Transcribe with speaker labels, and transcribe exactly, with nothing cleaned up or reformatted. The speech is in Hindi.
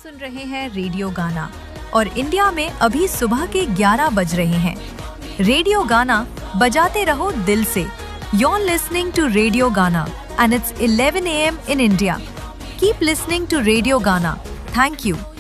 Speaker 1: सुन रहे हैं रेडियो गाना और इंडिया में अभी सुबह के ग्यारह बज रहे हैं। रेडियो गाना बजाते रहो दिल से। You're listening to Radio Ghana and it's eleven a m in India. Keep listening to Radio Ghana. Thank you.